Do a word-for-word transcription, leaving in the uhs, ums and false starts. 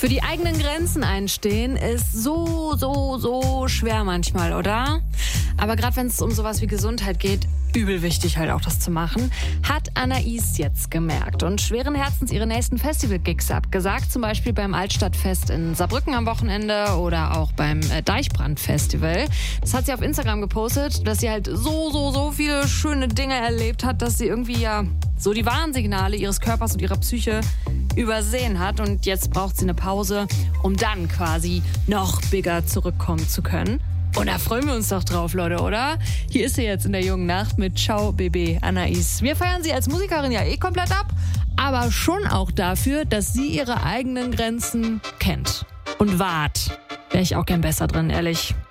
Für die eigenen Grenzen einstehen ist so, so, so schwer manchmal, oder? Aber gerade wenn es um sowas wie Gesundheit geht, übel wichtig halt auch das zu machen, hat Anais jetzt gemerkt und schweren Herzens ihre nächsten Festival-Gigs abgesagt, zum Beispiel beim Altstadtfest in Saarbrücken am Wochenende oder auch beim äh, Deichbrand-Festival. Das hat sie auf Instagram gepostet, dass sie halt so, so, so viele schöne Dinge erlebt hat, dass sie irgendwie ja so die Warnsignale ihres Körpers und ihrer Psyche übersehen hat und jetzt braucht sie eine Pause, um dann quasi noch bigger zurückkommen zu können. Und da freuen wir uns doch drauf, Leute, oder? Hier ist sie jetzt in der jungen Nacht mit Ciao Bébé Anais. Wir feiern sie als Musikerin ja eh komplett ab, aber schon auch dafür, dass sie ihre eigenen Grenzen kennt. Und wahrt. Wäre ich auch gern besser drin, ehrlich.